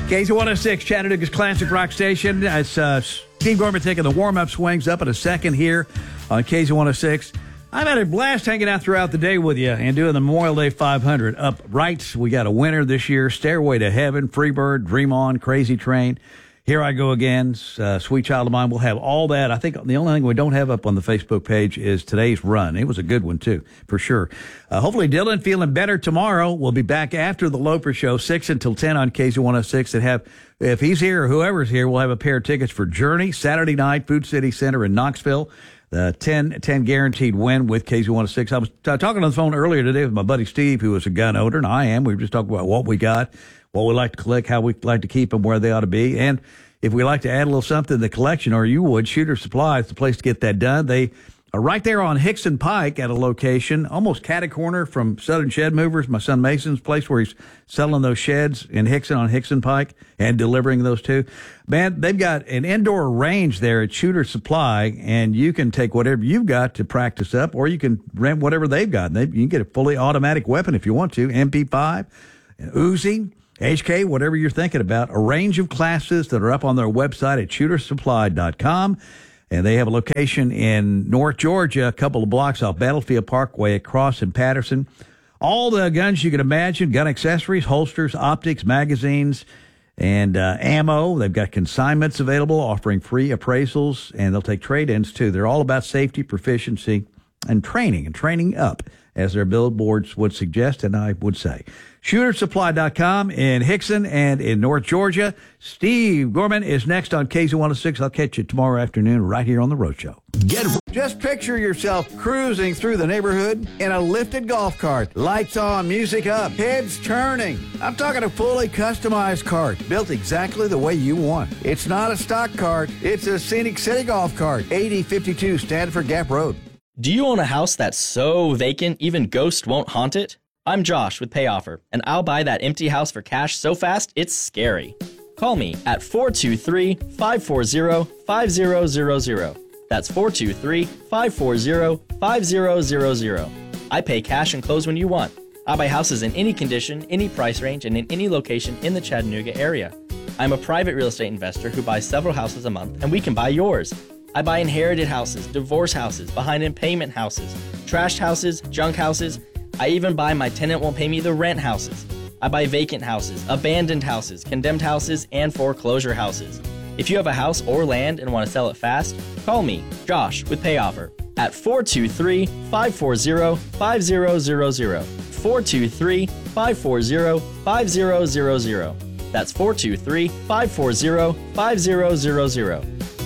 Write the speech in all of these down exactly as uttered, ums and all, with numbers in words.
K Z one oh six, Chattanooga's classic rock station. It's uh, Steve Gorman taking the warm-up swings up in a second here on K Z one oh six. I've had a blast hanging out throughout the day with you and doing the Memorial Day five hundred. Up right, we got a winner this year, Stairway to Heaven, Freebird, Dream On, Crazy Train. Here I Go Again, uh, Sweet Child of Mine. We'll have all that. I think the only thing we don't have up on the Facebook page is today's run. It was a good one, too, for sure. Uh, hopefully, Dylan feeling better tomorrow. We'll be back after the Loper Show, six until ten on K Z one oh six. And have, if he's here or whoever's here, we'll have a pair of tickets for Journey, Saturday night, Food City Center in Knoxville. The ten, ten guaranteed win with K Z one oh six. I was uh, talking on the phone earlier today with my buddy Steve, who is a gun owner, and I am. We were just talking about what we got, what we like to collect, how we like to keep them, where they ought to be. And if we like to add a little something to the collection, or you would, Shooter Supply is the place to get that done. They are right there on Hickson Pike at a location, almost catty corner from Southern Shed Movers, my son Mason's place, where he's selling those sheds in Hickson on Hickson Pike and delivering those too. Man, they've got an indoor range there at Shooter Supply, and you can take whatever you've got to practice up, or you can rent whatever they've got. They, you can get a fully automatic weapon if you want to, M P five, an Uzi, H K, whatever you're thinking about. A range of classes that are up on their website at shooter supply dot com. And they have a location in North Georgia, a couple of blocks off Battlefield Parkway across in Patterson. All the guns you can imagine, gun accessories, holsters, optics, magazines, and uh, ammo. They've got consignments available, offering free appraisals, and they'll take trade-ins too. They're all about safety, proficiency, and training, and training up, as their billboards would suggest, and I would say. shooter supply dot com in Hickson and in North Georgia. Steve Gorman is next on K Z one oh six. I'll catch you tomorrow afternoon right here on The Road Show. Get Just picture yourself cruising through the neighborhood in a lifted golf cart. Lights on, music up, heads turning. I'm talking a fully customized cart, built exactly the way you want. It's not a stock cart. It's a Scenic City golf cart, eighty fifty-two Stanford Gap Road. Do you own a house that's so vacant even ghosts won't haunt it? I'm Josh with PayOffer, and I'll buy that empty house for cash so fast it's scary. Call me at four two three, five four zero, five zero zero zero. That's four two three, five four zero, five zero zero zero. I pay cash and close when you want. I buy houses in any condition, any price range, and in any location in the Chattanooga area. I'm a private real estate investor who buys several houses a month, and we can buy yours. I buy inherited houses, divorce houses, behind in payment houses, trashed houses, junk houses. I even buy my tenant won't pay me the rent houses. I buy vacant houses, abandoned houses, condemned houses, and foreclosure houses. If you have a house or land and want to sell it fast, call me, Josh, with PayOffer at four two three, five four zero, five zero zero zero. four two three, five four zero, five zero zero zero. That's four two three, five four zero, five zero zero zero.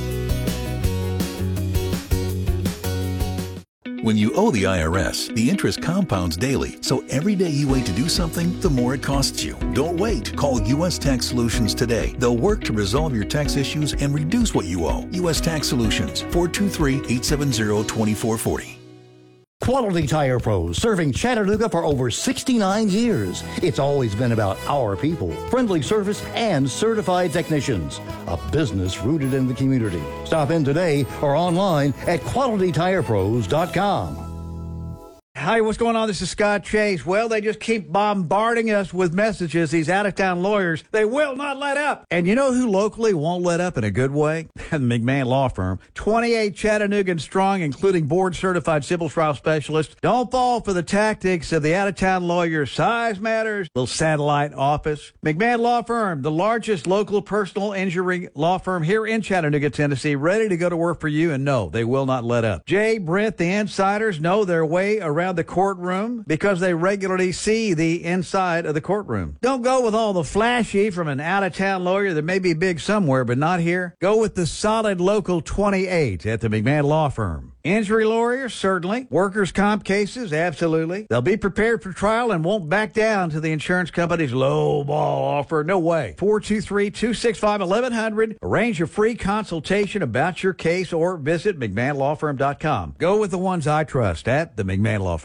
When you owe the I R S, the interest compounds daily, so every day you wait to do something, the more it costs you. Don't wait. Call U S Tax Solutions today. They'll work to resolve your tax issues and reduce what you owe. U S Tax Solutions, four two three, eight seven zero, two four four zero. Quality Tire Pros, serving Chattanooga for over sixty-nine years. It's always been about our people, friendly service, and certified technicians. A business rooted in the community. Stop in today or online at quality tire pros dot com. Hi, what's going on? This is Scott Chase. Well, they just keep bombarding us with messages, these out-of-town lawyers. They will not let up. And you know who locally won't let up in a good way? The McMahon Law Firm. twenty-eight Chattanooga strong, including board-certified civil trial specialists. Don't fall for the tactics of the out-of-town lawyers. Size matters. Little satellite office. McMahon Law Firm, the largest local personal injury law firm here in Chattanooga, Tennessee, ready to go to work for you, and no, they will not let up. Jay, Brent, the insiders know their way around the courtroom because they regularly see the inside of the courtroom. Don't go with all the flashy from an out-of-town lawyer that may be big somewhere but not here. Go with the solid local twenty-eight at the McMahon Law Firm. Injury lawyers, certainly. Workers' comp cases, absolutely. They'll be prepared for trial and won't back down to the insurance company's low ball offer. No way. four two three, two six five, one one zero zero. Arrange a free consultation about your case or visit McMahon Law Firm dot com. Go with the ones I trust at the McMahon Law Firm.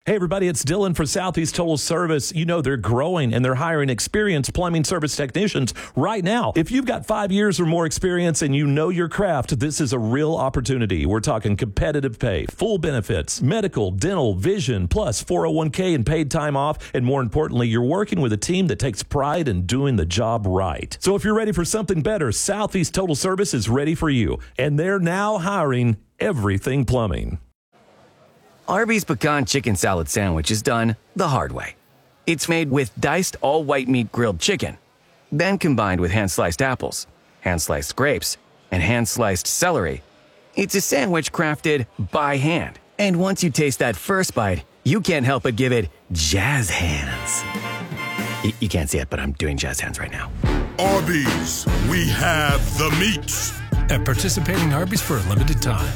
Hey, everybody, it's Dylan for Southeast Total Service. You know they're growing and they're hiring experienced plumbing service technicians right now. If you've got five years or more experience and you know your craft, this is a real opportunity. We're talking competitive pay, full benefits, medical, dental, vision, plus four oh one k and paid time off. And more importantly, you're working with a team that takes pride in doing the job right. So if you're ready for something better, Southeast Total Service is ready for you. And they're now hiring everything plumbing. Arby's Pecan Chicken Salad Sandwich is done the hard way. It's made with diced all-white meat grilled chicken, then combined with hand-sliced apples, hand-sliced grapes, and hand-sliced celery. It's a sandwich crafted by hand. And once you taste that first bite, you can't help but give it jazz hands. Y- you can't see it, but I'm doing jazz hands right now. Arby's, we have the meats. At participating Arby's for a limited time.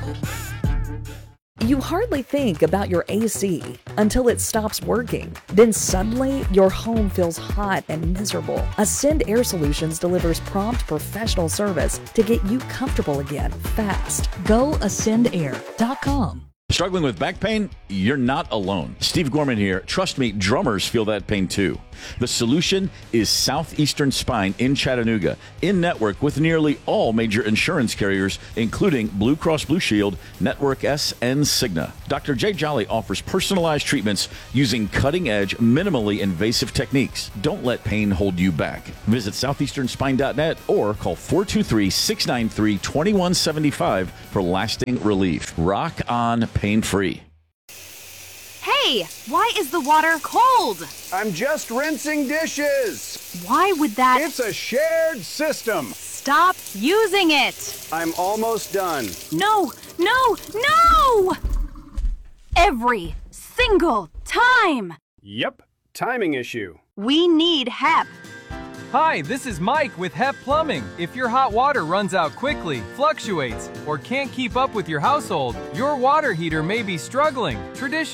You hardly think about your A C until it stops working. Then suddenly, your home feels hot and miserable. Ascend Air Solutions delivers prompt professional service to get you comfortable again, fast. Go ascend air dot com. Struggling with back pain? You're not alone. Steve Gorman here. Trust me, drummers feel that pain too. The solution is Southeastern Spine in Chattanooga, in network with nearly all major insurance carriers, including Blue Cross Blue Shield, Network S, and Cigna. Doctor Jay Jolly offers personalized treatments using cutting-edge, minimally invasive techniques. Don't let pain hold you back. Visit southeastern spine dot net or call four two three, six nine three, two one seven five for lasting relief. Rock on pain-free. Hey, why is the water cold? I'm just rinsing dishes. Why would that... It's a shared system. Stop using it. I'm almost done. No, no, no! Every single time. Yep, timing issue. We need H E P. Hi, this is Mike with H E P Plumbing. If your hot water runs out quickly, fluctuates, or can't keep up with your household, your water heater may be struggling. Traditional